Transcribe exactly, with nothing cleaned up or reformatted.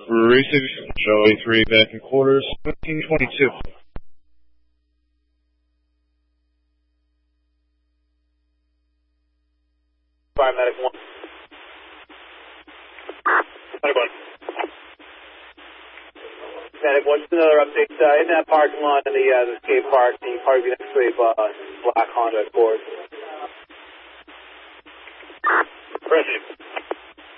Racing, Joey three back in quarters, seventeen twenty-two. Fire medic one. Medic one. Medic one, just another update. Uh, in that parking lot in the, uh, the skate park, the parking next wave, uh, black Honda Accord. Present.